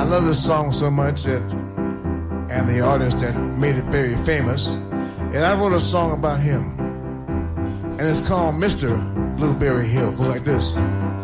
love this song so much and the artist that made it very famous. And I wrote a song about him. And it's called Mr. Blueberry Hill. It goes like this.